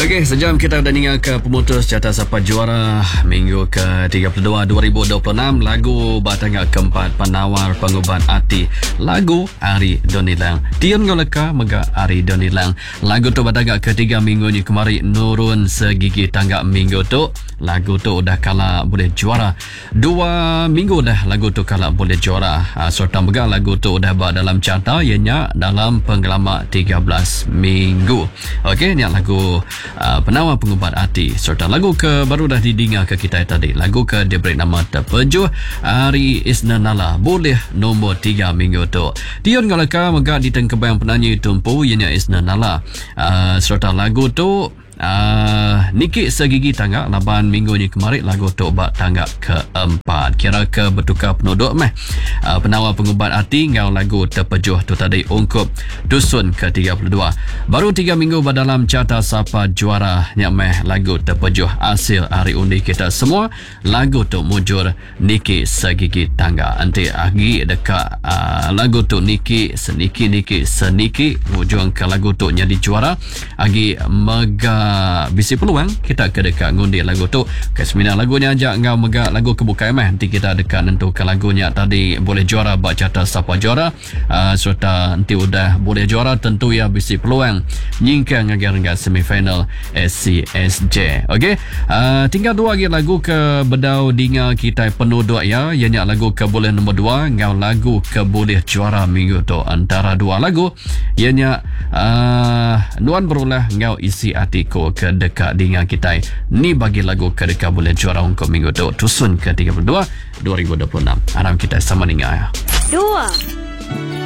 Okey, sejam kita dah dengar ke pemutus Carta Sapa Juara minggu ke-32 2026. Lagu batangga keempat penawar pengubat hati. Lagu Ari Donilang. Tiun ngoleka mega Ari Donilang. Lagu tu batangga ketiga minggu ni kemari nurun segigi tangga minggu tu. Lagu tu dah kalah boleh juara. 2 minggu dah lagu tu kalah boleh juara. Serta mega lagu tu dah berada dalam carta ianya dalam penggelama 13 minggu. Okey, ni lagu penawar pengubat hati. Serta lagu ke baru dah didengar ke kita tadi. Lagu ke diberi nama Terpejuh Ari Isnanala. Boleh nombor 3 minggu tu. Tiun ngalaka mega di tengkebang penyanyi tumpu ianya Isnanala. Serta lagu tu Niki segigi tangga laban minggu ni kemarin lagu tu bak tangga keempat. Kira ke bertukar penduduk meh. Penawar pengubat hati ngau lagu Terpejuh tu tadi ungkup dusun ke-32. Baru 3 minggu dalam Carta Sapa Juara nyak meh lagu Terpejuh hasil hari undi kita semua. Lagu tu mujur Niki segigi tangga. Nanti agi dekat lagu tu Niki seniki mujur ke lagu tu jadi juara. Agi mega bisi peluang kita ke dekat ngundi lagu tu. Kesmina lagunya ajak ngau mega lagu kebuka meh. Nanti kita dekat nentukan lagunya tadi boleh juara bak Carta Sapa Juara. Serta nanti udah boleh juara tentu ya bisi peluang nyingkang ngagak semifinal SCSJ. Okey, tinggal 2 lagi lagu ke bedau dinga kita penuh doa ya. Ianya lagu ke boleh nombor 2 ngau lagu ke boleh juara minggu tu. Antara 2 lagu ianya nuan berulah ngau isi hatiku ke dekat dinga kita. Ni bagi lagu ke dekat boleh juara untuk minggu tu. Tusun ke-32 2026. Harap kita sama dengar ya. 2